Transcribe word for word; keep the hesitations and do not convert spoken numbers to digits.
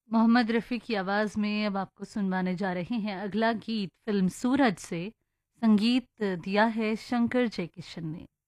मोहम्मद रफ़ी की आवाज़ में अब आपको सुनवाने जा रहे हैं अगला गीत फ़िल्म सूरज से। संगीत दिया है शंकर जयकिशन ने।